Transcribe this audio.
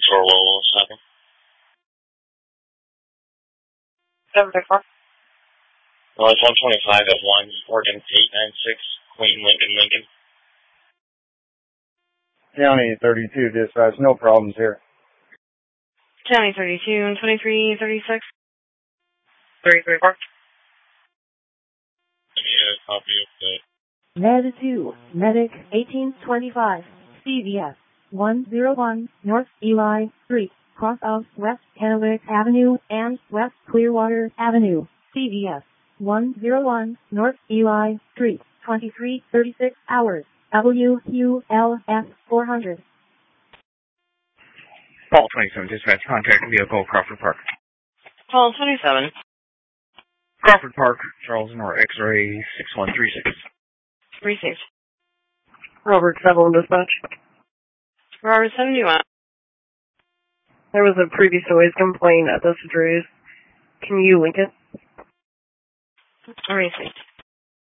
Orwell 7. 734. Well, it's 125 at 1, Oregon 896, Queen Lincoln. County 32 dispatch, no problems here. County 32 and 2336. 334. Yeah, copy of the... Med 2, Medic 1825, CVS 101, North Eli Street, cross of West Kennewick Avenue and West Clearwater Avenue, CVS 101, North Eli Street, 2336 hours, WQLS 400. Call 27, dispatch, contact vehicle, Crawford Park. Call 27. Crawford Park, Charles Nor, X-ray 6136. Received. Robert 7 dispatch. Robert 71. There was a previous noise complaint at this address. Can you link it? Received.